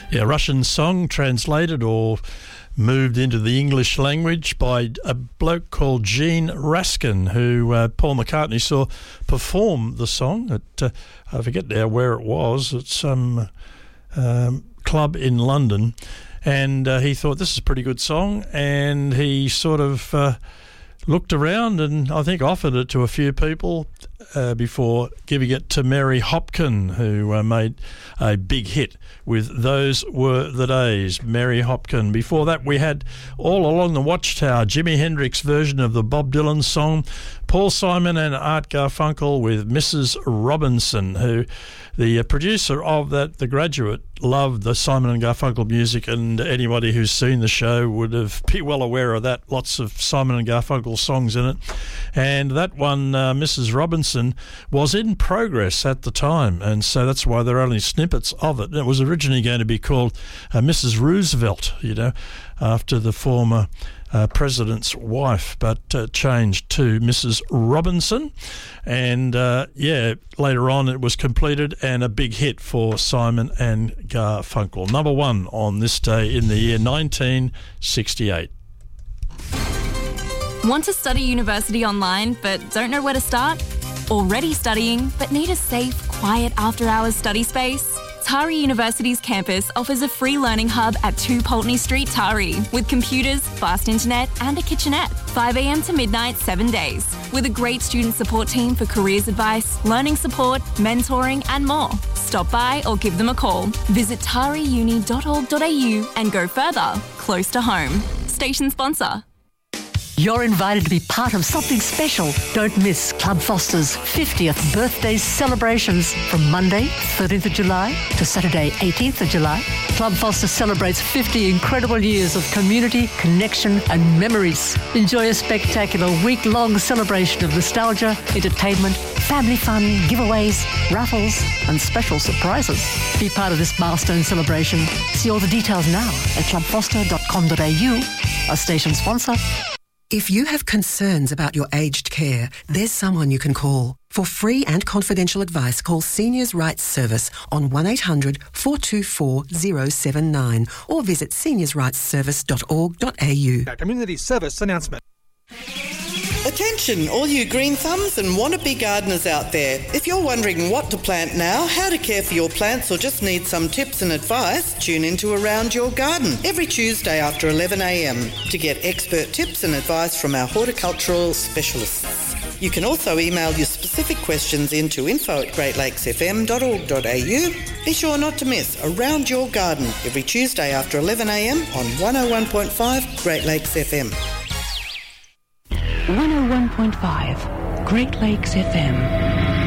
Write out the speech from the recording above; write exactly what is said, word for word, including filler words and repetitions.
Yeah, Russian song translated or moved into the English language by a bloke called Gene Raskin, who uh, Paul McCartney saw perform the song at, uh, I forget now where it was, at some um, club in London. And uh, he thought, this is a pretty good song. And he sort of uh, looked around and I think offered it to a few people uh, before giving it to Mary Hopkin, who uh, made a big hit with Those Were the Days, Mary Hopkin. Before that, we had All Along the Watchtower, Jimi Hendrix version of the Bob Dylan song, Paul Simon and Art Garfunkel with Missus Robinson, who the producer of that, The Graduate, loved the Simon and Garfunkel music, and anybody who's seen the show would have be well aware of that. Lots of Simon and Garfunkel songs in it. And that one, uh, Missus Robinson, was in progress at the time, and so that's why there are only snippets of it. And it was originally going to be called uh, Missus Roosevelt, you know, after the former Uh, president's wife, but uh, changed to Missus Robinson. And uh, yeah, later on it was completed and a big hit for Simon and Garfunkel. Number one on this day in the year nineteen sixty-eight. Want to study university online but don't know where to start? Already studying but need a safe, quiet after-hours study space? Tari University's campus offers a free learning hub at two Pulteney Street, Tari, with computers, fast internet and a kitchenette. five a.m. to midnight, seven days. With a great student support team for careers advice, learning support, mentoring and more. Stop by or give them a call. Visit tari uni dot org dot a u and go further, close to home. Station sponsor. You're invited to be part of something special. Don't miss Club Foster's fiftieth birthday celebrations from Monday, thirteenth of July to Saturday, eighteenth of July. Club Foster celebrates fifty incredible years of community, connection and memories. Enjoy a spectacular week-long celebration of nostalgia, entertainment, family fun, giveaways, raffles and special surprises. Be part of this milestone celebration. See all the details now at club foster dot com dot a u, a station sponsor. If you have concerns about your aged care, there's someone you can call. For free and confidential advice, call Seniors Rights Service on one eight hundred four two four zero seven nine or visit seniors rights service dot org dot a u. Community service announcement. Attention, all you green thumbs and wannabe gardeners out there. If you're wondering what to plant now, how to care for your plants, or just need some tips and advice, tune into Around Your Garden every Tuesday after eleven a.m. to get expert tips and advice from our horticultural specialists. You can also email your specific questions into info at great lakes f m dot org dot a u. Be sure not to miss Around Your Garden every Tuesday after eleven a.m. on one oh one point five Great Lakes F M. one oh one point five Great Lakes F M.